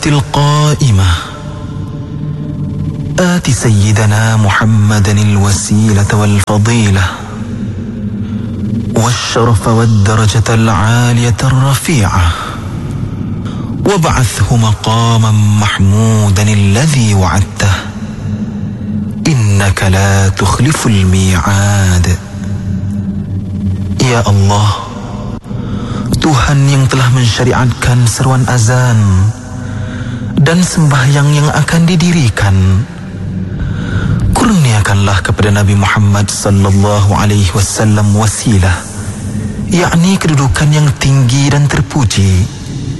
القائمة آت سيدنا محمدا الوسيلة والفضيلة والشرف والدرجة العالية الرفيعة وابعثه مقاما محمودا الذي وعدته إنك لا تخلف الميعاد. Ya Allah, Tuhan yang telah mensyariatkan seruan azan dan sembahyang yang akan didirikan, kurniakanlah kepada Nabi Muhammad sallallahu alaihi wasallam wasilah, yakni kedudukan yang tinggi dan terpuji,